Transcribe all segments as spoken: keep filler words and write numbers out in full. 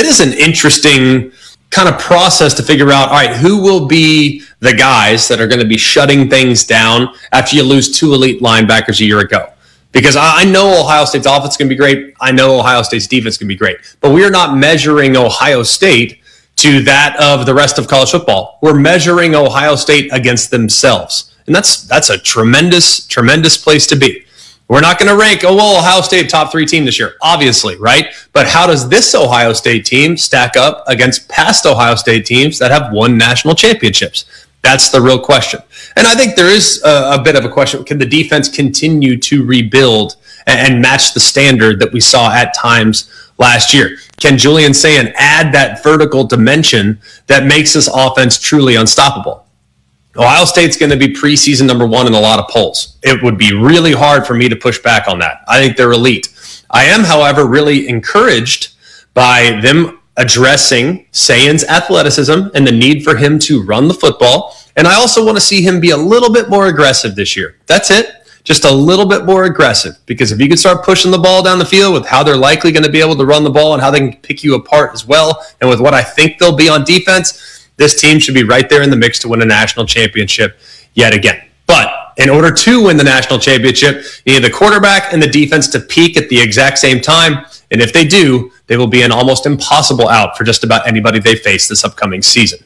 is an interesting kind of process to figure out, all right, who will be the guys that are going to be shutting things down after you lose two elite linebackers a year ago. Because I know Ohio State's offense is going to be great. I know Ohio State's defense is going to be great. But we are not measuring Ohio State to that of the rest of college football. We're measuring Ohio State against themselves. And that's that's a tremendous, tremendous place to be. We're not going to rank, oh, well, Ohio State top three team this year, obviously, right? But how does this Ohio State team stack up against past Ohio State teams that have won national championships? That's the real question. And I think there is a, a bit of a question. Can the defense continue to rebuild and, and match the standard that we saw at times last year? Can Julian Sayin add that vertical dimension that makes this offense truly unstoppable? Ohio State's going to be preseason number one in a lot of polls. It would be really hard for me to push back on that. I think they're elite. I am, however, really encouraged by them addressing Sayin's athleticism and the need for him to run the football. And I also want to see him be a little bit more aggressive this year. That's it. Just a little bit more aggressive. Because if you can start pushing the ball down the field with how they're likely going to be able to run the ball and how they can pick you apart as well, and with what I think they'll be on defense, this team should be right there in the mix to win a national championship yet again. But in order to win the national championship, you need the quarterback and the defense to peak at the exact same time. And if they do, they will be an almost impossible out for just about anybody they face this upcoming season.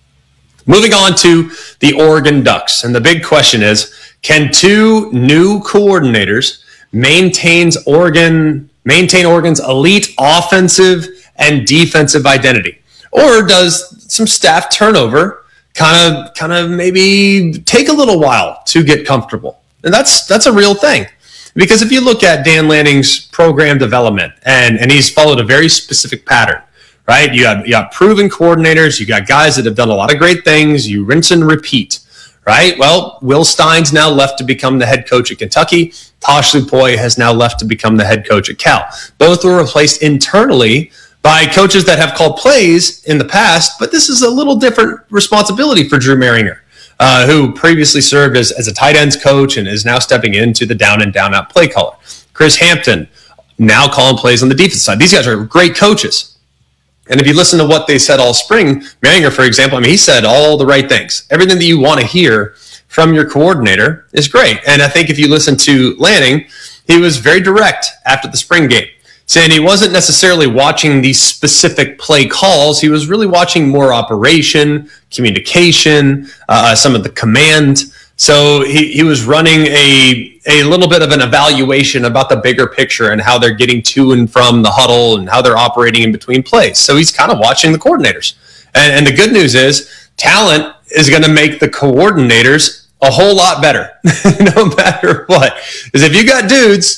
Moving on to the Oregon Ducks. And the big question is, can two new coordinators maintain Oregon, maintain Oregon's elite offensive and defensive identity? Or does some staff turnover kind of kind of maybe take a little while to get comfortable? And that's that's a real thing. Because if you look at Dan Lanning's program development, and, and he's followed a very specific pattern, right? You got, you got proven coordinators, you got guys that have done a lot of great things, you rinse and repeat, right? Well, Will Stein's now left to become the head coach at Kentucky. Tosh Lupoy has now left to become the head coach at Cal. Both were replaced internally by coaches that have called plays in the past, but this is a little different responsibility for Drew Maringer, uh, who previously served as, as a tight ends coach and is now stepping into the down and down out play caller. Chris Hampton, now calling plays on the defense side. These guys are great coaches. And if you listen to what they said all spring, Maringer, for example, I mean, he said all the right things. Everything that you want to hear from your coordinator is great. And I think if you listen to Lanning, he was very direct after the spring game, saying he wasn't necessarily watching these specific play calls. He was really watching more operation, communication, uh, some of the command. So he, he was running a, a little bit of an evaluation about the bigger picture and how they're getting to and from the huddle and how they're operating in between plays. So he's kind of watching the coordinators. And, and the good news is talent is going to make the coordinators a whole lot better, no matter what. Because if you got dudes,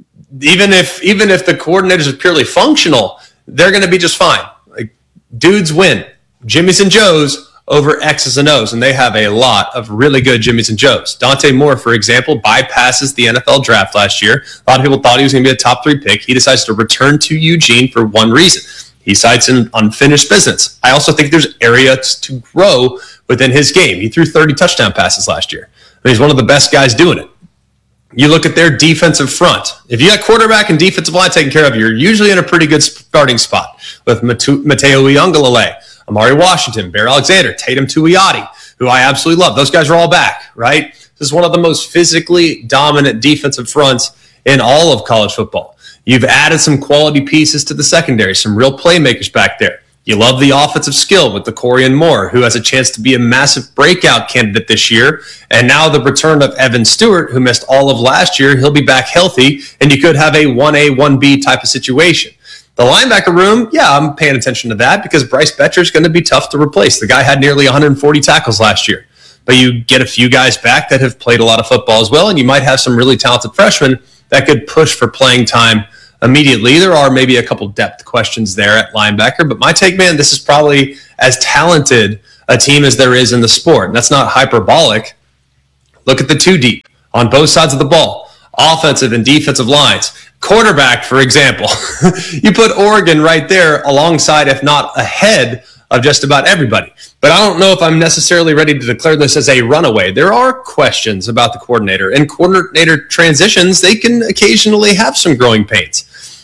Even if even if the coordinators are purely functional, they're going to be just fine. Like, dudes win. Jimmys and Joes over X's and O's, and they have a lot of really good Jimmys and Joes. Dante Moore, for example, bypasses the N F L draft last year. A lot of people thought he was going to be a top three pick. He decides to return to Eugene for one reason. He cites an unfinished business. I also think there's areas to grow within his game. He threw thirty touchdown passes last year. I mean, he's one of the best guys doing it. You look at their defensive front. If you got quarterback and defensive line taken care of, you're usually in a pretty good starting spot with Mateo Uiagalelei, Amari Washington, Bear Alexander, Tatum Tuioti, who I absolutely love. Those guys are all back, right? This is one of the most physically dominant defensive fronts in all of college football. You've added some quality pieces to the secondary, some real playmakers back there. You love the offensive skill with the Corian Moore, who has a chance to be a massive breakout candidate this year. And now the return of Evan Stewart, who missed all of last year, he'll be back healthy, and you could have a one A, one B type of situation. The linebacker room, yeah, I'm paying attention to that because Bryce Betcher is going to be tough to replace. The guy had nearly one hundred forty tackles last year. But you get a few guys back that have played a lot of football as well, and you might have some really talented freshmen that could push for playing time immediately. There are maybe a couple depth questions there at linebacker, but my take, man, this is probably as talented a team as there is in the sport. And that's not hyperbolic. Look at the two deep on both sides of the ball, offensive and defensive lines. Quarterback, for example, you put Oregon right there alongside, if not ahead, of just about everybody. But I don't know if I'm necessarily ready to declare this as a runaway. There are questions about the coordinator, and coordinator transitions, they can occasionally have some growing pains.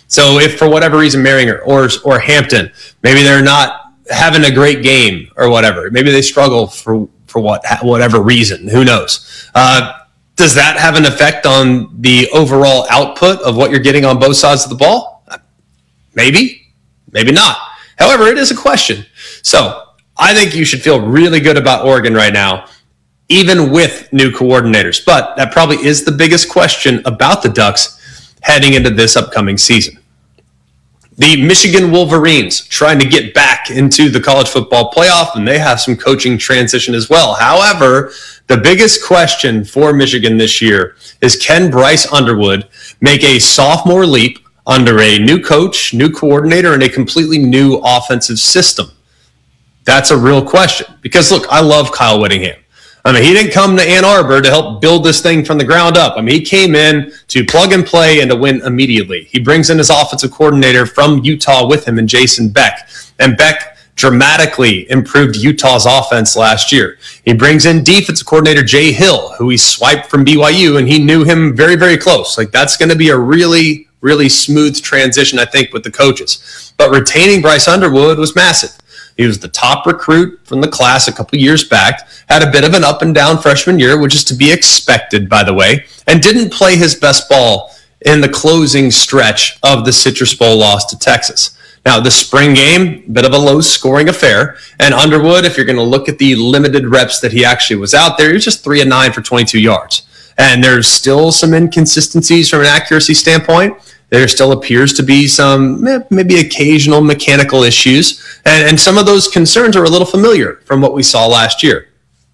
So if for whatever reason Marion or, or Hampton, maybe they're not having a great game or whatever, maybe they struggle for, for what whatever reason, who knows? Uh, does that have an effect on the overall output of what you're getting on both sides of the ball? Maybe, maybe not. However, it is a question. So I think you should feel really good about Oregon right now, even with new coordinators. But that probably is the biggest question about the Ducks heading into this upcoming season. The Michigan Wolverines trying to get back into the college football playoff, and they have some coaching transition as well. However, the biggest question for Michigan this year is, can Bryce Underwood make a sophomore leap under a new coach, new coordinator, and a completely new offensive system? That's a real question. Because, look, I love Kyle Whittingham. I mean, he didn't come to Ann Arbor to help build this thing from the ground up. I mean, he came in to plug and play and to win immediately. He brings in his offensive coordinator from Utah with him, and Jason Beck. And Beck dramatically improved Utah's offense last year. He brings in defensive coordinator Jay Hill, who he swiped from B Y U, and he knew him very, very close. Like, that's going to be a really, really smooth transition, I think, with the coaches. But retaining Bryce Underwood was massive. He was the top recruit from the class a couple years back, had a bit of an up and down freshman year, which is to be expected, by the way, and didn't play his best ball in the closing stretch of the Citrus Bowl loss to Texas. Now, the spring game, bit of a low-scoring affair, and Underwood, if you're going to look at the limited reps that he actually was out there, he was just three and nine for twenty-two yards. And there's still some inconsistencies from an accuracy standpoint. There still appears to be some maybe occasional mechanical issues, and, and some of those concerns are a little familiar from what we saw last year.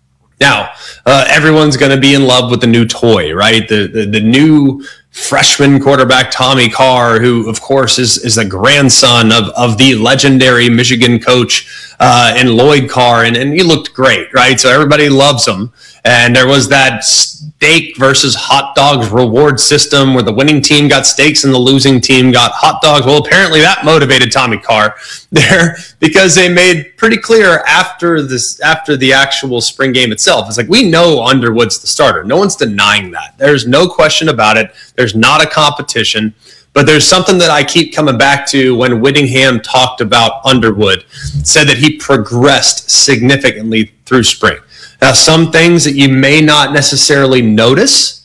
Now, uh, everyone's going to be in love with the new toy, right? The, the the new freshman quarterback, Tommy Carr, who, of course, is, is the grandson of, of the legendary Michigan coach uh, in Lloyd Carr, and, and he looked great, right? So everybody loves him. And there was that steak versus hot dogs reward system where the winning team got steaks and the losing team got hot dogs. Well, apparently that motivated Tommy Carr there because they made pretty clear after this, after the actual spring game itself. It's like, we know Underwood's the starter. No one's denying that. There's no question about it. There's not a competition. But there's something that I keep coming back to when Whittingham talked about Underwood, said that he progressed significantly through spring. Now, some things that you may not necessarily notice,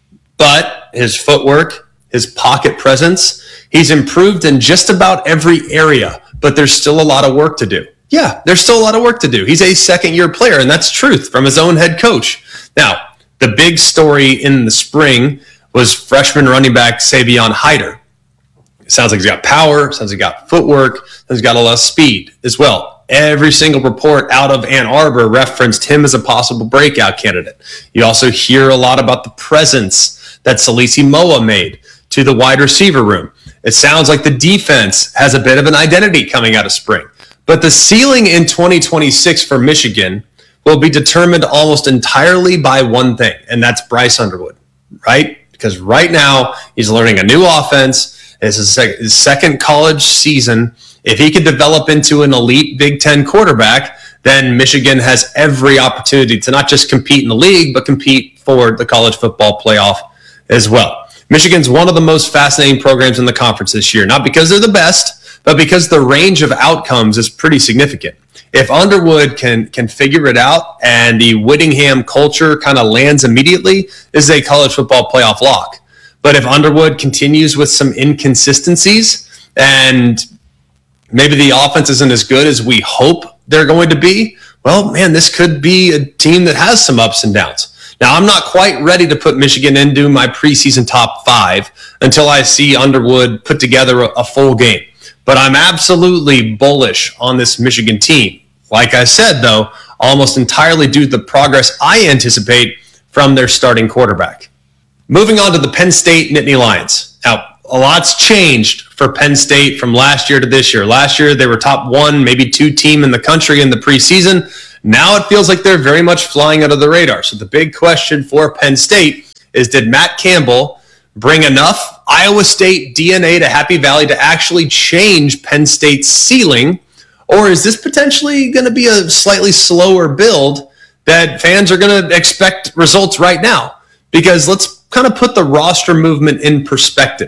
but his footwork, his pocket presence, he's improved in just about every area, but there's still a lot of work to do. Yeah, there's still a lot of work to do. He's a second-year player, and that's truth from his own head coach. Now, the big story in the spring was freshman running back Savion Hyder. It sounds like he's got power, sounds like he's got footwork, sounds like he's got a lot of speed as well. Every single report out of Ann Arbor referenced him as a possible breakout candidate. You also hear a lot about the presence that Salisi Moa made to the wide receiver room. It sounds like the defense has a bit of an identity coming out of spring. But the ceiling in twenty twenty-six for Michigan will be determined almost entirely by one thing, and that's Bryce Underwood, right? Because right now he's learning a new offense. It's his, sec- his second college season. If he could develop into an elite Big Ten quarterback, then Michigan has every opportunity to not just compete in the league, but compete for the college football playoff as well. Michigan's one of the most fascinating programs in the conference this year, not because they're the best, but because the range of outcomes is pretty significant. If Underwood can can figure it out and the Whittingham culture kind of lands immediately, this is a college football playoff lock. But if Underwood continues with some inconsistencies and maybe the offense isn't as good as we hope they're going to be, well, man, this could be a team that has some ups and downs. Now, I'm not quite ready to put Michigan into my preseason top five until I see Underwood put together a, a full game. But I'm absolutely bullish on this Michigan team. Like I said, though, almost entirely due to the progress I anticipate from their starting quarterback. Moving on to the Penn State Nittany Lions. Now, a lot's changed for Penn State from last year to this year. Last year, they were top one, maybe two team in the country in the preseason. Now it feels like they're very much flying under the radar. So the big question for Penn State is, did Matt Campbell bring enough Iowa State D N A to Happy Valley to actually change Penn State's ceiling? Or is this potentially going to be a slightly slower build that fans are going to expect results right now? Because let's kind of put the roster movement in perspective.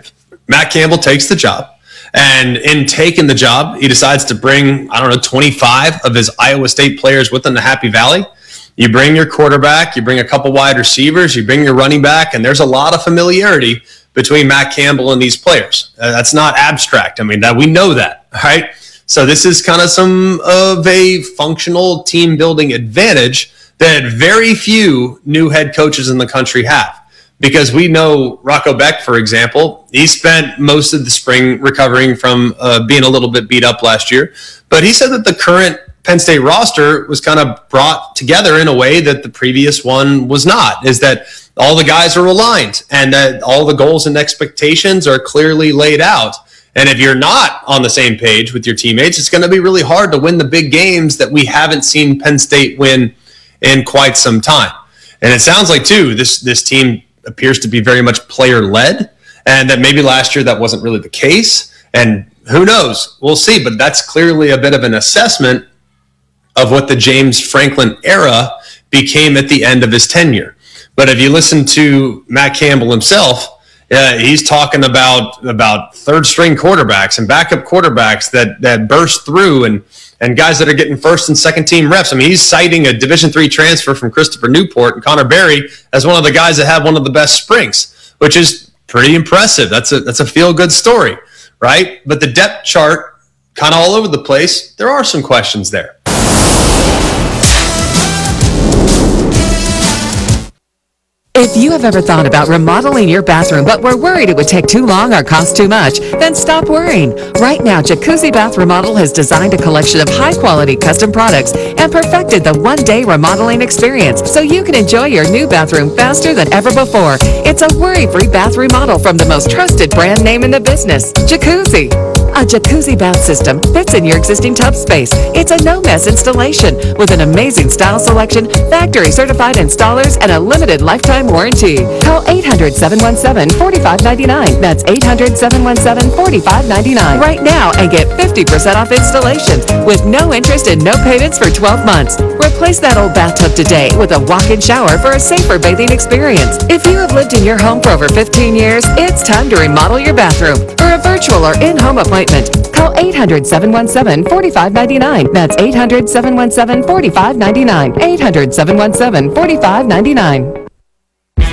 Matt Campbell takes the job. And in taking the job, he decides to bring, I don't know, twenty-five of his Iowa State players with him to Happy Valley. You bring your quarterback, you bring a couple wide receivers, you bring your running back, and there's a lot of familiarity between Matt Campbell and these players. Uh, that's not abstract. I mean, that we know that, right? So this is kind of some of a functional team building advantage that very few new head coaches in the country have. Because we know Rocco Beck, for example, he spent most of the spring recovering from uh, being a little bit beat up last year. But he said that the current Penn State roster was kind of brought together in a way that the previous one was not, is that all the guys are aligned and that all the goals and expectations are clearly laid out. And if you're not on the same page with your teammates, it's going to be really hard to win the big games that we haven't seen Penn State win in quite some time. And it sounds like, too, this this team appears to be very much player-led, and that maybe last year that wasn't really the case. And who knows? We'll see. But that's clearly a bit of an assessment of what the James Franklin era became at the end of his tenure. But if you listen to Matt Campbell himself, uh, he's talking about about third-string quarterbacks and backup quarterbacks that that burst through and and guys that are getting first and second team reps. I mean, he's citing a Division three transfer from Christopher Newport and Connor Berry as one of the guys that have one of the best springs, which is pretty impressive. That's a that's a feel-good story, right? But the depth chart, kind of all over the place, there are some questions there. If you have ever thought about remodeling your bathroom but were worried it would take too long or cost too much, then stop worrying. Right now, Jacuzzi Bath Remodel has designed a collection of high-quality custom products and perfected the one-day remodeling experience so you can enjoy your new bathroom faster than ever before. It's a worry-free bath remodel from the most trusted brand name in the business, Jacuzzi. A jacuzzi bath system fits in your existing tub space. It's a no-mess installation with an amazing style selection, factory-certified installers, and a limited lifetime warranty. Call eight hundred, seven one seven, four five nine nine. That's eight hundred, seven one seven, four five nine nine right now and get fifty percent off installations with no interest and no payments for twelve months. Replace that old bathtub today with a walk-in shower for a safer bathing experience. If you have lived in your home for over fifteen years, it's time to remodel your bathroom. For a virtual or in-home appointment, call eight hundred, seven one seven, four five nine nine. That's eight hundred, seven one seven, four five nine nine. eight hundred, seven one seven, four five nine nine.